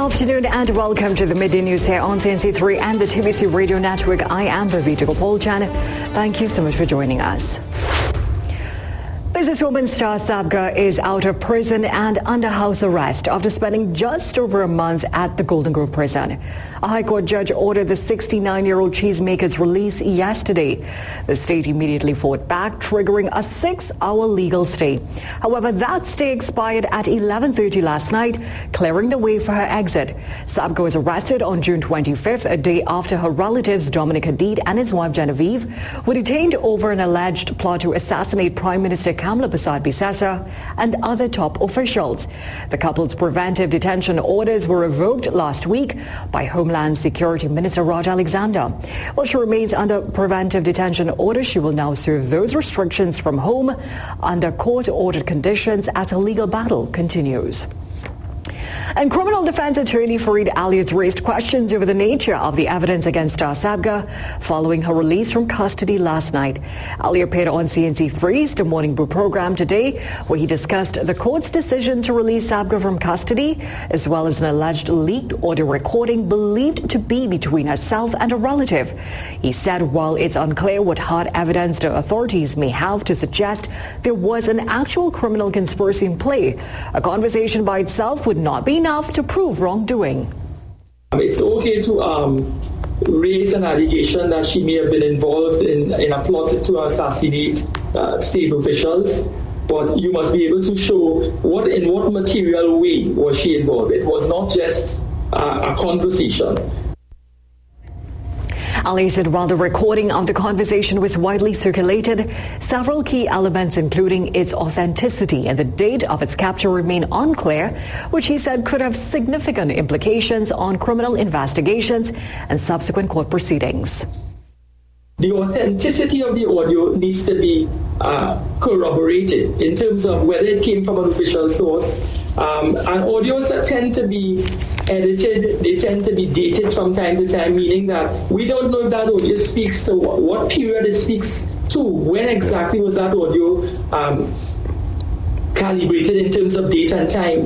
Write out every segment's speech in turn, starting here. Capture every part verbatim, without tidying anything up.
afternoon and welcome to the Midday News here on C N C three and the T V C Radio Network. I am Bhavita Gopalchan. Thank you so much for joining us. Businesswoman Star Sabga is out of prison and under house arrest after spending just over a month at the Golden Grove prison. A High Court judge ordered the sixty-nine-year-old cheesemaker's release yesterday. The state immediately fought back, triggering a six-hour legal stay. However, that stay expired at eleven thirty last night, clearing the way for her exit. Sabga was arrested on June twenty-fifth, a day after her relatives Dominic Hadid and his wife Genevieve were detained over an alleged plot to assassinate Prime Minister Kamla Persad-Bissessar and other top officials. The couple's preventive detention orders were revoked last week by Homeland Security Minister Raj Alexander. While she remains under preventive detention orders, she will now serve those restrictions from home under court-ordered conditions as her legal battle continues. And criminal defense attorney Fareed Alias raised questions over the nature of the evidence against Star Sabga following her release from custody last night. Ali appeared on C N C three's The Morning Brew program today, where he discussed the court's decision to release Sabga from custody, as well as an alleged leaked audio recording believed to be between herself and a relative. He said while it's unclear what hard evidence the authorities may have to suggest there was an actual criminal conspiracy in play, a conversation by itself would not be enough to prove wrongdoing. It's okay to um, raise an allegation that she may have been involved in, in a plot to assassinate uh, state officials, but you must be able to show what in what material way was she involved. It was not just uh, a conversation. Ali said while the recording of the conversation was widely circulated, several key elements, including its authenticity and the date of its capture, remain unclear, which he said could have significant implications on criminal investigations and subsequent court proceedings. The authenticity of the audio needs to be uh, corroborated in terms of whether it came from an official source. Um, and audios that tend to be edited, they tend to be dated from time to time, meaning that we don't know if that audio speaks to what, what period it speaks to, when exactly was that audio um, calibrated in terms of date and time.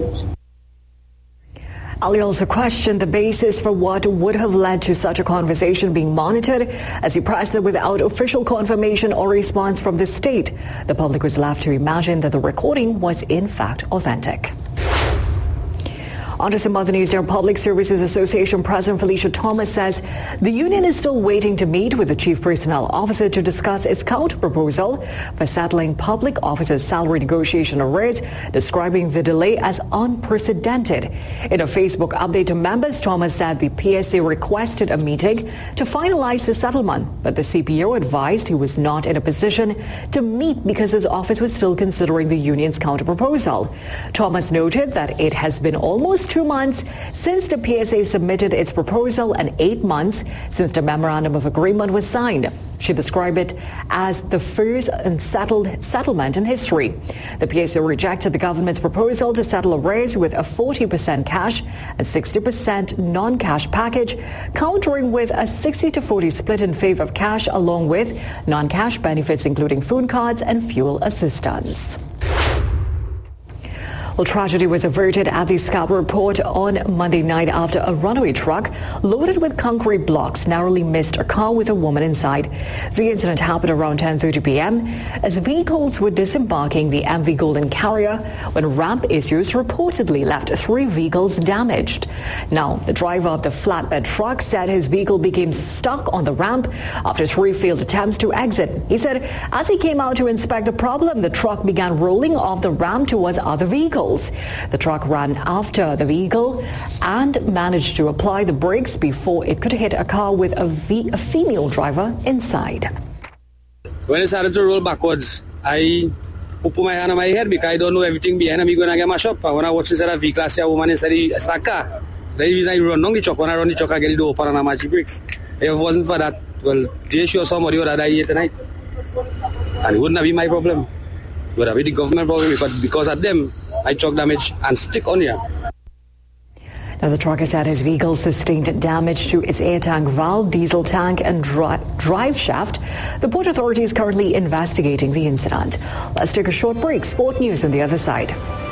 Ali also questioned the basis for what would have led to such a conversation being monitored, as he pressed that without official confirmation or response from the state, the public was left to imagine that the recording was in fact authentic. On to some other news. Our Public Services Association President Felicia Thomas says the union is still waiting to meet with the Chief Personnel Officer to discuss its counter-proposal for settling public officers' salary negotiation arrears, describing the delay as unprecedented. In a Facebook update to members, Thomas said the P S A requested a meeting to finalize the settlement, but the C P O advised he was not in a position to meet because his office was still considering the union's counter-proposal. Thomas noted that it has been almost two months since the P S A submitted its proposal and eight months since the memorandum of agreement was signed. She described it as the first unsettled settlement in history. The P S A rejected the government's proposal to settle arrears with a forty percent cash and sixty percent non-cash package, countering with a sixty to forty split in favor of cash along with non-cash benefits including food cards and fuel assistance. Well, tragedy was averted at the Scarborough Port on Monday night after a runaway truck loaded with concrete blocks narrowly missed a car with a woman inside. The incident happened around ten thirty p.m. as vehicles were disembarking the M V Golden Carrier when ramp issues reportedly left three vehicles damaged. Now, the driver of the flatbed truck said his vehicle became stuck on the ramp after three failed attempts to exit. He said as he came out to inspect the problem, the truck began rolling off the ramp towards other vehicles. The truck ran after the vehicle and managed to apply the brakes before it could hit a car with a, v- a female driver inside. When it started to roll backwards, I put my hand on my head because I don't know everything behind me going to get mashed up. When I watch this at a vehicle, I see a woman inside the car. The reason I run down the truck, when I run the truck, I get it open and I match the brakes. If it wasn't for that, well, they sure somebody would have died here tonight. And it wouldn't have been my problem. It would have been the government problem because, because of them, I truck damage and stick on here. Now, the trucker said his vehicle sustained damage to its air tank valve, diesel tank and dri- drive shaft. The Port Authority is currently investigating the incident. Let's take a short break. Sport news on the other side.